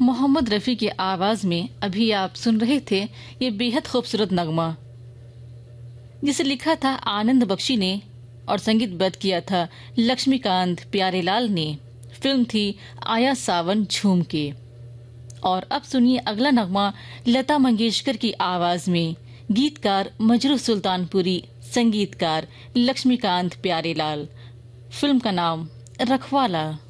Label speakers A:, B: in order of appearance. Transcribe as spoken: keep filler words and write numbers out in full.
A: मोहम्मद रफ़ी की आवाज में अभी आप सुन रहे थे ये बेहद खूबसूरत नगमा, जिसे लिखा था आनंद बख्शी ने और संगीतबद्ध किया था लक्ष्मीकांत प्यारेलाल ने। फिल्म थी आया सावन झूम के। और अब सुनिए अगला नगमा लता मंगेशकर की आवाज में, गीतकार मजरू सुल्तानपुरी, संगीतकार लक्ष्मीकांत प्यारेलाल। फिल्म का नाम रखवाला।